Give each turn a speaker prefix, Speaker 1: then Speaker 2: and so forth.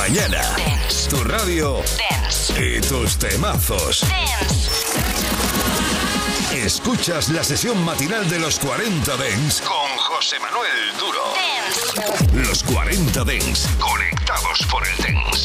Speaker 1: mañana.
Speaker 2: Dance.
Speaker 1: Tu radio.
Speaker 2: Dance.
Speaker 1: Y tus temazos.
Speaker 2: Dance.
Speaker 1: Escuchas la sesión matinal de los 40 Dance con José Manuel Duro.
Speaker 2: Dance.
Speaker 1: Los 40 Dance, conectados por el Dance.